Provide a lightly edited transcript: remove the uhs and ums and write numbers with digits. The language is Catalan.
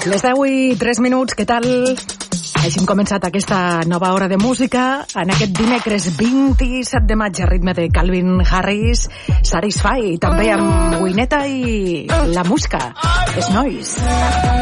Les 10:03, què tal? Hagin començat aquesta nova hora de música en aquest dimecres 27 de maig a ritme de Calvin Harris, Satisfy, també amb Wineta i la Musca, Snois.